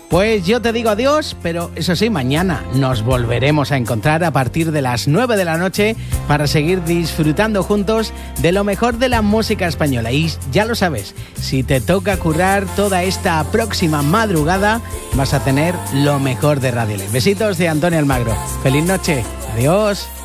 Pues yo te digo adiós, pero eso sí, mañana nos volveremos a encontrar a partir de las 9 de la noche para seguir disfrutando juntos de lo mejor de la música española. Y ya lo sabes, si te toca currar toda esta próxima madrugada, vas a tener lo mejor de Radio Ley. Besitos de Antonio Almagro. Feliz noche. Adiós.